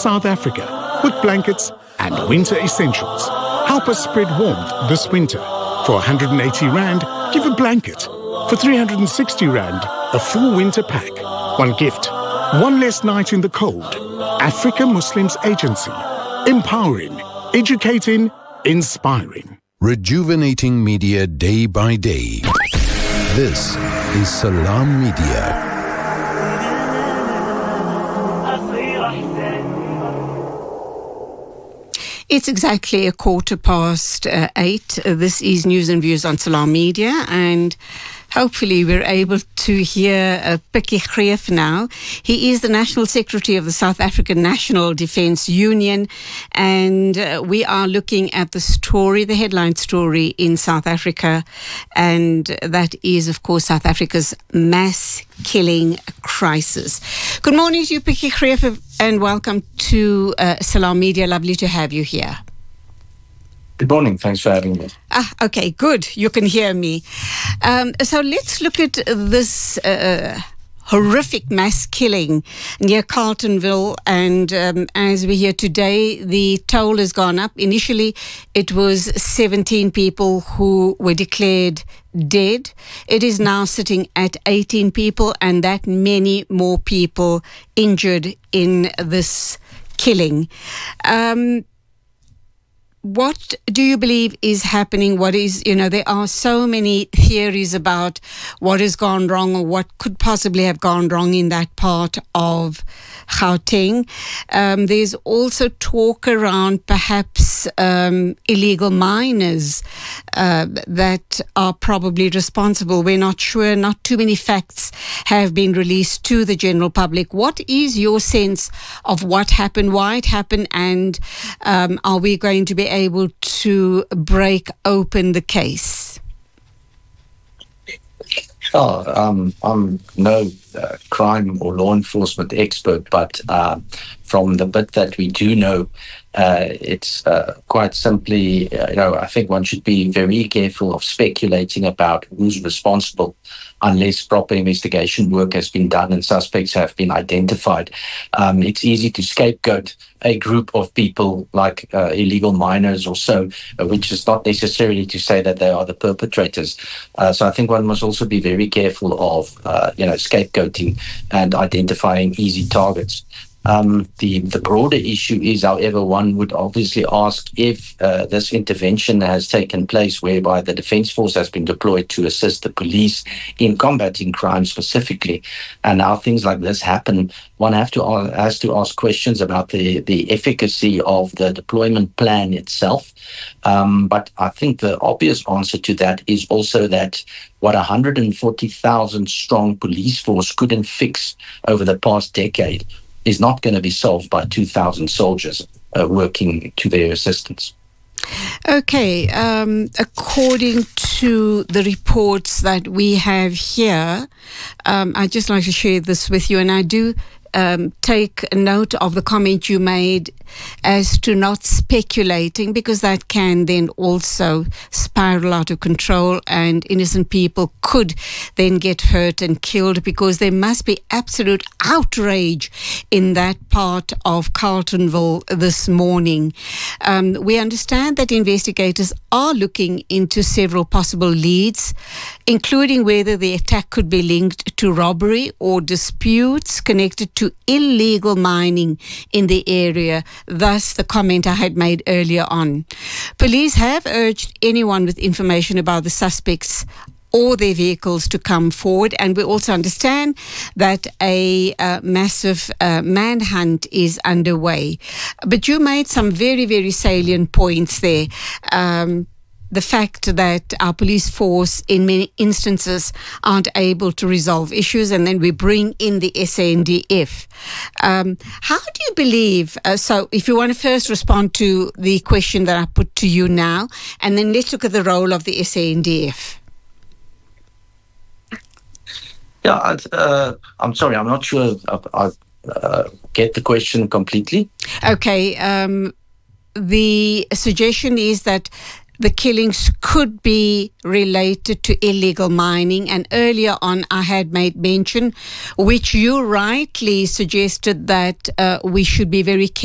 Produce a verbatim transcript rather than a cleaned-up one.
South Africa with blankets and winter essentials. Help us spread warmth this winter. For one hundred eighty rand, give a blanket. For three hundred sixty rand, a full winter pack. One gift, one less night in the cold. Africa Muslims Agency. Empowering, educating, inspiring. Rejuvenating media day by day. This is Salam Media. It's exactly a quarter past uh, eight. Uh, this is News and Views on Salam Media, and hopefully we're able to hear uh, Pikkie Greef now. He is the National Secretary of the South African National Defence Union, and uh, we are looking at the story, the headline story in South Africa, and that is, of course, South Africa's mass killing crisis. Good morning to you, Pikkie Greef, and welcome to uh, Salam Media. Lovely to have you here. Good morning. Thanks for having me. Ah, okay, good. You can hear me. Um, so let's look at this uh, horrific mass killing near Carletonville. And um, as we hear today, the toll has gone up. Initially, it was seventeen people who were declared dead. It is now sitting at eighteen people, and that many more people injured in this killing. Um, What do you believe is happening? What is, you know, there are so many theories about what has gone wrong or what could possibly have gone wrong in that part of Gauteng. Um, there's also talk around perhaps um, illegal miners uh, that are probably responsible. We're not sure. Not too many facts have been released to the general public. What is your sense of what happened, why it happened, and um, are we going to be able to break open the case? Oh, um, I'm no uh, crime or law enforcement expert, but uh, from the bit that we do know, uh, it's uh, quite simply, uh, you know, I think one should be very careful of speculating about who's responsible unless proper investigation work has been done and suspects have been identified. Um, it's easy to scapegoat a group of people like uh, illegal miners or so, uh, which is not necessarily to say that they are the perpetrators. Uh, so I think one must also be very careful of, uh, you know, scapegoating and identifying easy targets. Um, the, the broader issue is, however, one would obviously ask if uh, this intervention has taken place whereby the Defence Force has been deployed to assist the police in combating crime specifically, and now things like this happen, one have to, uh, has to ask questions about the, the efficacy of the deployment plan itself. Um, but I think the obvious answer to that is also that what a one hundred forty thousand strong police force couldn't fix over the past decade is not going to be solved by two thousand soldiers uh, working to their assistance. Okay, um, according to the reports that we have here, um, I'd just like to share this with you, and I do um, take note of the comment you made as to not speculating, because that can then also spiral out of control and innocent people could then get hurt and killed, because there must be absolute outrage in that part of Carletonville this morning. Um, we understand that investigators are looking into several possible leads, including whether the attack could be linked to robbery or disputes connected to illegal mining in the area. Thus, the comment I had made earlier on. Police have urged anyone with information about the suspects or their vehicles to come forward, and we also understand that a uh, massive uh, manhunt is underway. But you made some very, very salient points there. Um, the fact that our police force in many instances aren't able to resolve issues, and then we bring in the S A N D F. Um, how do you believe, uh, so if you want to first respond to the question that I put to you now, and then let's look at the role of the S A N D F. Yeah, uh, I'm sorry, I'm not sure I, I uh, get the question completely. Okay, um, the suggestion is that the killings could be related to illegal mining. And earlier on, I had made mention, which you rightly suggested, that uh, we should be very careful